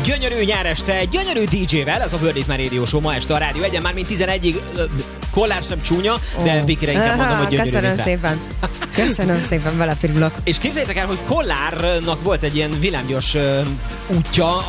Gyönyörű nyáreste, egy gyönyörű DJ-vel, ez a World is My Radio Show ma este a Rádió Egyen, már mint 11-ig Kollár sem csúnya, de Vikire inkább mondom, hogy gyönyörű. Köszönöm szépen. Köszönöm szépen, belepirulok. És képzeljétek el, hogy Kollárnak volt egy ilyen villámgyors útja,